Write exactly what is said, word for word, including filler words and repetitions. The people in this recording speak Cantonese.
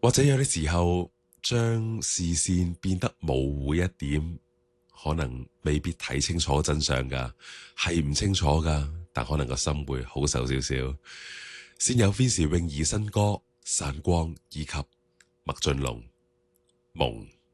或者有啲時候將視線變得模糊一點，可能未必睇清楚真相噶，係唔清楚噶，但可能個心會好受少少。先有 Vincy 泳兒新歌《散光》以及麥浚龍夢。